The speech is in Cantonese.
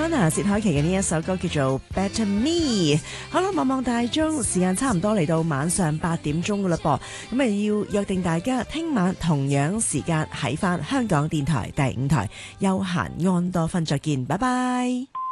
Madonna 薛凱琪嘅呢一首歌叫做 Better Me。好啦，望望大鐘，時間差唔多嚟到晚上8點鐘噶啦噃，咁啊要約定大家聽晚同樣時間喺翻香港電台第5台休閒安多芬再見，拜拜。